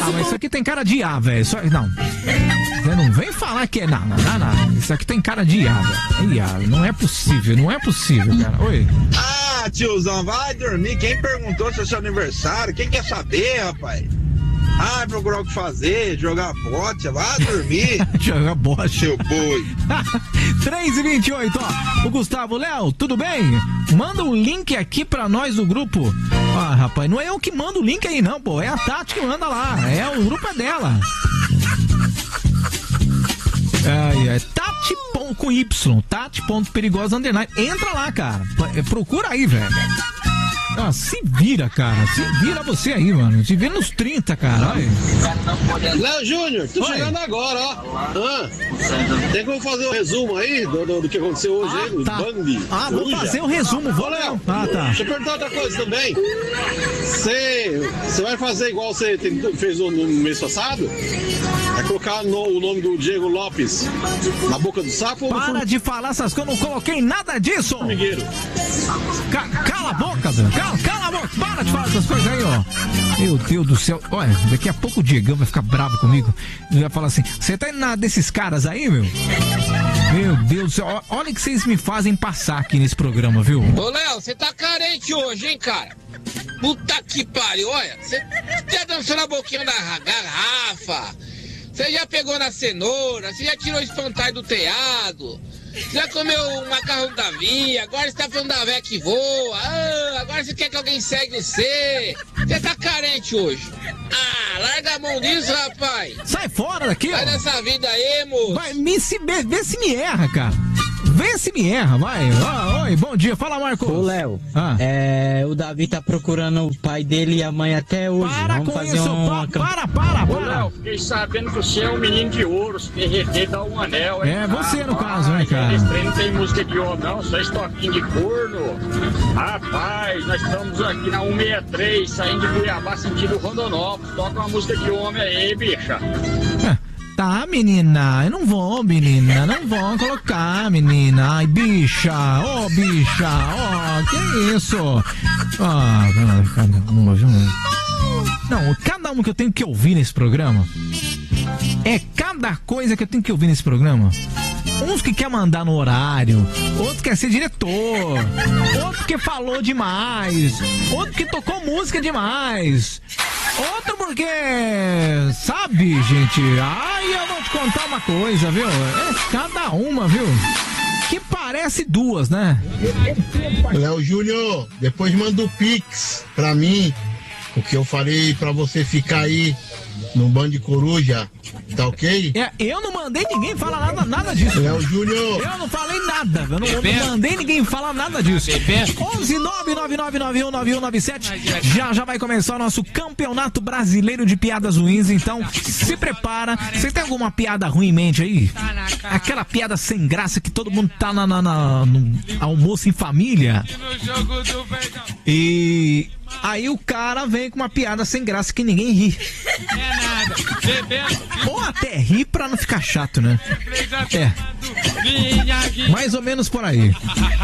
Ah, mas isso aqui tem cara de A, velho. Não. Você não vem falar que é. Não. Isso aqui tem cara de A, velho. Não é possível, cara. Oi. Ah, tiozão, vai dormir. Quem perguntou se é seu aniversário? Quem quer saber, rapaz? Ah, procurar o que fazer, jogar bote, vai dormir. Jogar bote. Seu boi. 3h28, ó. O Gustavo, Léo, tudo bem? Manda um link aqui pra nós do grupo. Ah, rapaz, não é eu que mando o link aí não, pô. É a Tati que manda lá. O grupo é dela. Tati com Y, Tati.perigosa _. Entra lá, cara. Procura aí, velho. Ah, se vira, cara. Se vira você aí, mano. Se vira nos 30, cara. Léo Júnior, tô chegando agora, ó. Tem como fazer um resumo aí do que aconteceu hoje aí no Band? Vou fazer o resumo, vou, Léo. Tá. Deixa eu perguntar outra coisa também. Você vai fazer igual você fez no mês passado? Vai colocar o nome do Diego Lopes na boca do sapo? Para de falar essas coisas, eu não coloquei nada disso. Migueiro. Cala a boca, velho. Cala a boca, para de falar essas coisas aí, ó. Meu Deus do céu. Olha, daqui a pouco o Diegão vai ficar bravo comigo. Ele vai falar assim: você tá indo nada desses caras aí, meu? Meu Deus do céu. Olha o que vocês me fazem passar aqui nesse programa, viu? Ô, Léo, você tá carente hoje, hein, cara? Puta que pariu, olha. Você tá dançando a boquinha da garrafa. Você já pegou na cenoura, você já tirou o espantalho do telhado, você já comeu um macarrão da Via, agora você tá falando da véia que voa, agora você quer que alguém segue você. Você tá carente hoje. Ah, larga a mão disso, rapaz. Sai fora daqui, ó. Sai dessa vida aí, moço. Vai, vê se me erra, cara. Vê se me erra, vai. Oi, bom dia. Fala, Marcos. Ô, Léo, o Davi tá procurando o pai dele e a mãe até hoje. Vamos fazer isso. Para. Ô, Léo, fiquei sabendo que você é um menino de ouro, se derreter dá um anel, hein? É, você no caso, né, cara? Esse trem não tem música de homem, não, só estoquinho de corno. Rapaz, nós estamos aqui na 163, saindo de Cuiabá, sentido Rondonópolis. Toca uma música de homem aí, bicha. Tá, menina, eu não vou, menina, não vou colocar, menina. Ai, bicha, bicha, que isso? Não, cada um que eu tenho que ouvir nesse programa é cada coisa que eu tenho que ouvir nesse programa. Uns que quer mandar no horário, outro quer ser diretor, outro que falou demais, outro que tocou música demais, outro porque, sabe, gente, eu vou te contar uma coisa, viu? É cada uma, viu? Que parece duas, né? Léo Júnior, depois manda o Pix pra mim, o que eu falei pra você ficar aí no Band Coruja, tá ok? Eu não mandei ninguém falar nada disso. Léo Júnior. Eu não falei nada, eu não mandei ninguém falar nada disso. 11-999919197. Já vai começar o nosso Campeonato Brasileiro de Piadas Ruins, então se prepara. Você tem alguma piada ruim em mente aí? Aquela piada sem graça que todo mundo tá no almoço em família. E aí o cara vem com uma piada sem graça que ninguém ri. Ou até ri pra não ficar chato, né? Mais ou menos por aí.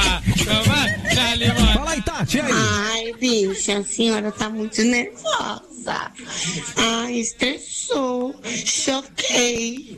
Fala aí, Tati, aí. Ai, bicha, a senhora tá muito nervosa. Ai, estressou. Choquei.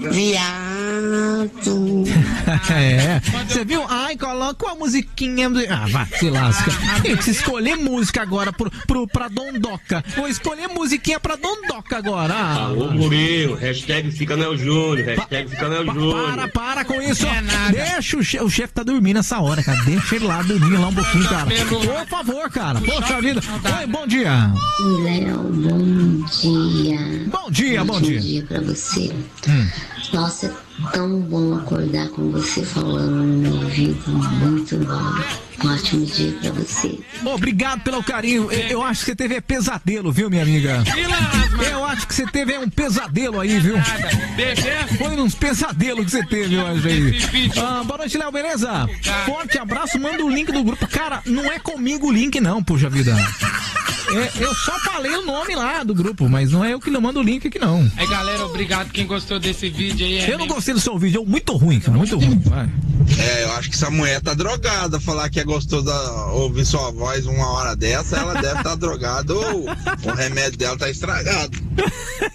Viado. Você viu? Ai, coloca uma musiquinha. Vai, se lasca. Tem que escolher música agora pra Dondoca. Vou escolher musiquinha pra Dondoca agora. Alô, Murilo. Hashtag fica Léo Júnior. Hashtag fica Léo Júnior. Para com isso. Deixa o chefe tá dormindo nessa hora, cara. Deixa ele lá dormir lá um pouquinho, cara. Por favor, cara. Poxa vida. Oi, bom dia. Léo, bom dia. Bom dia. Bom dia pra você. Nossa, é tão bom acordar com você falando no meu ouvido. Muito bom. Um ótimo dia pra você. Obrigado pelo carinho. Eu acho que você teve pesadelo, viu, minha amiga? Eu acho que você teve um pesadelo aí, viu? Foi uns pesadelos que você teve hoje aí. Boa noite, Léo, beleza? Forte abraço, manda o link do grupo. Cara, não é comigo o link não, puxa vida. Eu só falei o nome lá do grupo, mas não é eu que não mando o link aqui não. Galera, obrigado quem gostou desse vídeo aí. Eu não gostei do seu vídeo, muito ruim, cara, muito ruim. Vai. Eu acho que essa mulher tá drogada. Falar que é gostoso ouvir sua voz uma hora dessa, ela deve estar drogada ou o remédio dela tá estragado.